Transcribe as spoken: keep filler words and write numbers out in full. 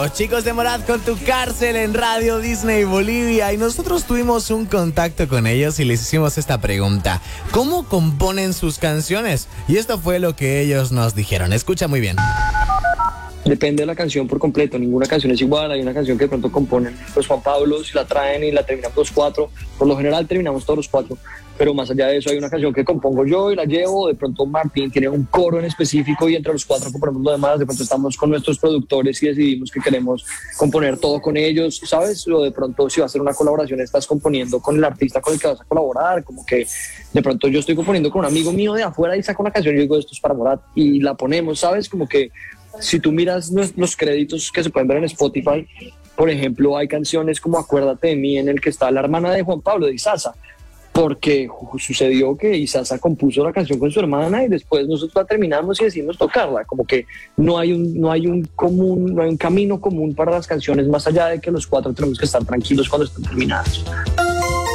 Los chicos de Morat con Tu Cárcel en Radio Disney Bolivia, y nosotros tuvimos un contacto con ellos y les hicimos esta pregunta: ¿cómo componen sus canciones? Y esto fue lo que ellos nos dijeron. Escucha muy bien. Depende de la canción por completo, ninguna canción es igual. Hay una canción que de pronto componen los Juan Pablo, si la traen y la terminamos los cuatro, por lo general terminamos todos los cuatro, pero más allá de eso hay una canción que compongo yo y la llevo, de pronto Martín tiene un coro en específico y entre los cuatro componemos lo demás, de pronto estamos con nuestros productores y decidimos que queremos componer todo con ellos, ¿sabes? O de pronto si va a ser una colaboración estás componiendo con el artista con el que vas a colaborar, como que de pronto yo estoy componiendo con un amigo mío de afuera y saco una canción y yo digo esto es para Morat y la ponemos, ¿sabes? Como que si tú miras los créditos que se pueden ver en Spotify, por ejemplo, hay canciones como Acuérdate de mí, en el que está la hermana de Juan Pablo, de Isasa, porque sucedió que Isasa compuso la canción con su hermana y después nosotros la terminamos y decidimos tocarla. Como que no hay un, no hay un común, no hay un camino común para las canciones, más allá de que los cuatro tenemos que estar tranquilos cuando están terminadas.